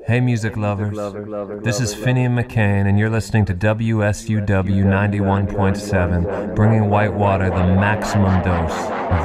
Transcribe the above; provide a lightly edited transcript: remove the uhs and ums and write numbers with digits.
Hey, music lovers. This is Finian McCain, and you're listening to WSUW 91.7, bringing Whitewater the maximum dose of